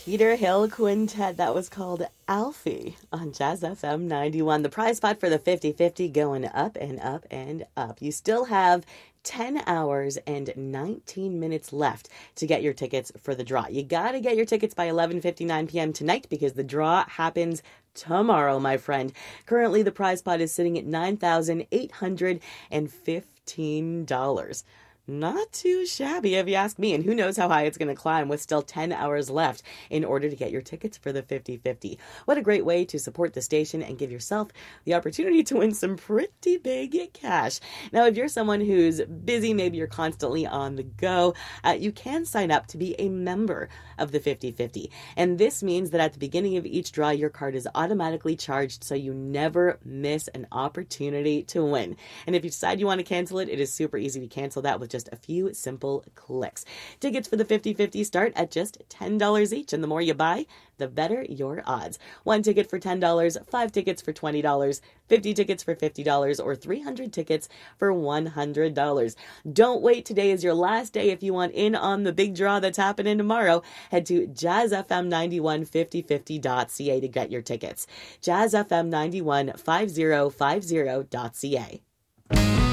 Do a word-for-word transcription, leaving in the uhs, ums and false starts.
Peter Hill Quintet. That was called Alfie on Jazz F M ninety-one. The prize pot for the fifty fifty going up and up and up. You still have ten hours and nineteen minutes left to get your tickets for the draw. You got to get your tickets by eleven fifty-nine p.m. tonight because the draw happens tomorrow, my friend. Currently, the prize pot is sitting at nine thousand eight hundred fifteen dollars. Not too shabby if you ask me, and who knows how high it's going to climb with still ten hours left in order to get your tickets for the fifty fifty. What a great way to support the station and give yourself the opportunity to win some pretty big cash. Now, if you're someone who's busy, maybe you're constantly on the go, uh, you can sign up to be a member of the fifty fifty. And this means that at the beginning of each draw, your card is automatically charged so you never miss an opportunity to win. And if you decide you want to cancel it, it is super easy to cancel that with just a few simple clicks. Tickets for the fifty fifty start at just ten dollars each, and the more you buy, the better your odds. One ticket for ten dollars, five tickets for twenty dollars, fifty tickets for fifty dollars, or three hundred tickets for one hundred dollars. Don't wait. Today is your last day. If you want in on the big draw that's happening tomorrow, head to jazz f m nine one fifty fifty dot c a to get your tickets. jazz f m nine one five zero five zero dot c a.